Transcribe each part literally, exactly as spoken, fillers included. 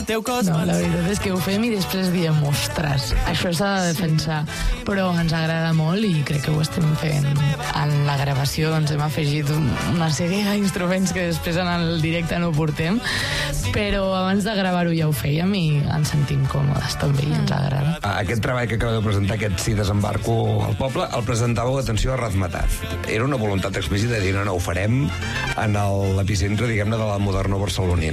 teu cos... No, la veritat és que ho fem i després diem, ostres, això s'ha de defensar. Però ens agrada molt i crec que ho estem fent. En la gravació doncs, hem afegit una sèrie d'instruments que després en el directe no portem, però abans de gravar-ho ja ho fèiem i ens sentim còmodes també i ens agrada. Aquest treball que acabeu de presentar, aquest Sí, desembarco al poble, el presentàveu, atenció, a Razmetaz. Era una voluntat explícita de dir, no, no, ho farem en l'epicentre, diguem-ne, de la moderna barcelonina.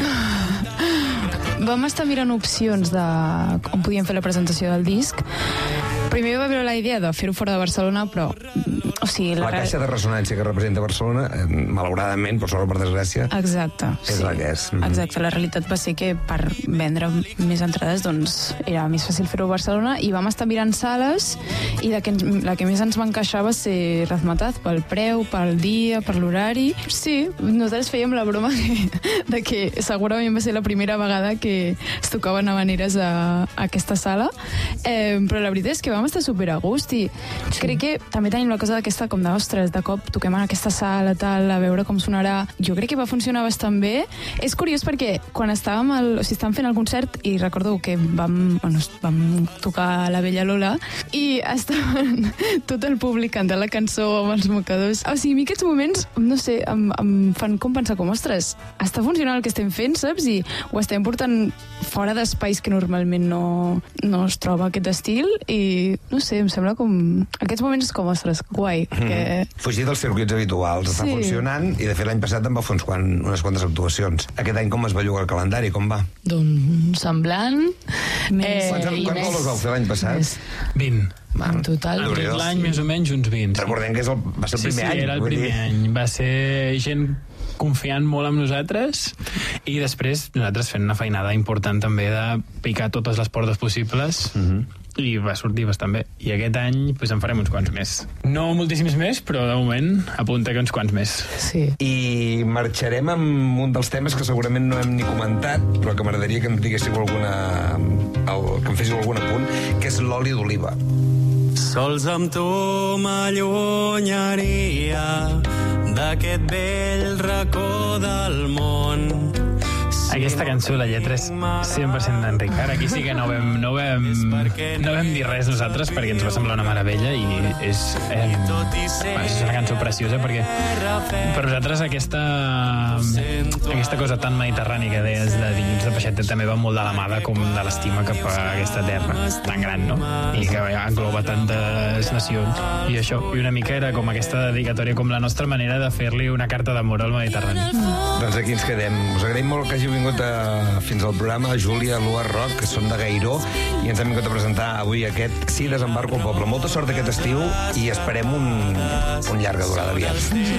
Vam estar mirant opcions de on podíem fer la presentació del disc. Primer va haver la idea de fer-ho fora de Barcelona, però... O sigui, la, la caixa de ressonància que representa Barcelona, eh, malauradament, per sort o per desgràcia, exacte, és sí. la que és. Exacte, la realitat va ser que per vendre més entrades doncs era més fàcil fer-ho a Barcelona i vam estar mirant sales i la que, la que més ens va encaixar va ser Razmetaz, pel preu, pel dia, per l'horari. Sí, nosaltres fèiem la broma que, de que segurament va ser la primera vegada que es tocaven habaneres a, a aquesta sala, eh, però la veritat és que vam estar super a gust i sí. Crec que també tenim la cosa d'aquesta com d'ostres, de cop toquem en aquesta sala, tal, a veure com sonarà. Jo crec que va funcionar bastant bé. És curiós perquè quan estàvem, al, o sigui, estàvem fent el concert i recordo que vam, bueno, vam tocar La Bella Lola i estaven tot el públic cantant la cançó amb els mocadors. O sigui, a mi aquests moments, no sé, em, em fan com pensar com, ostres, està funcionant el que estem fent, saps? I ho estem portant fora d'espais que normalment no, no es troba aquest estil i, no sé, em sembla com... Aquests moments com, ostres, guai. Que... Mm. Fugir dels circuits habituals, està sí. funcionant i de fet l'any passat em va fer uns quan, unes quantes actuacions. Aquest any com es belluga el calendari, com va? Doncs semblant. Eh, quants quants bolos vau fer l'any passat? Més. vint. Va, en total. En tot l'any més o menys uns vint. Recordem que és el, va ser el sí, primer sí, any. Sí, era el primer dir... any. Va ser gent confiant molt en nosaltres i després nosaltres fent una feinada important també de picar totes les portes possibles. Mm-hmm. I va sortir bastant bé. I aquest any pues, en farem uns quants més. No moltíssims més, però de moment apunta que uns quants més. Sí. I marxarem amb un dels temes que segurament no hem ni comentat, però que m'agradaria que em diguéssiu alguna... El, que em féssiu algun apunt, que és l'oli d'oliva. Sols amb tu m'allunyaria d'aquest vell racó del món. Aquesta cançó, la lletra és cent per cent d'Enric. Ara aquí sí que no vam, no vam, no vam dir res nosaltres perquè ens va semblar una meravella i és, eh, és una cançó preciosa perquè per nosaltres aquesta, aquesta cosa tan mediterrània que deies de Dilluns de Peixet també va molt de la mà de, com de l'estima cap a aquesta terra tan gran, no? I que engloba tantes nacions. I això, i una mica era com aquesta dedicatòria, com la nostra manera de fer-li una carta d'amor al Mediterrani. Mm. Doncs aquí ens quedem. Us agraïm molt que hàgiu vingut a, fins al programa, Júlia, Lua, Roc, que són de Gairó, i ens hem vingut a presentar avui aquest Sí, desembarco al poble. Molta sort aquest estiu i esperem un, un llarga durada aviat.